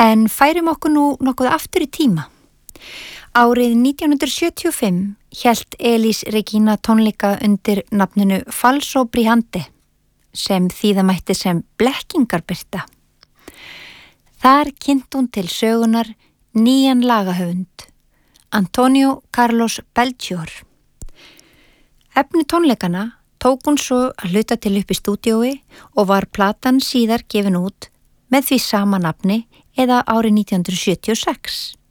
En færum okkur nú nokkuð aftur í tíma. Árið 1975 hélt Elis Regina tónleika undir nafninu Falso Brillante, sem þýðamætti sem blekkingarbirta. Þar kynnt hún til sögunar nýjan lagahöfund, Antonio Carlos Belchior. Efni tónleikana tók hún svo að hluta til upp í stúdíói og var platan síðar gefin út með því sama nafni eða árið 1976.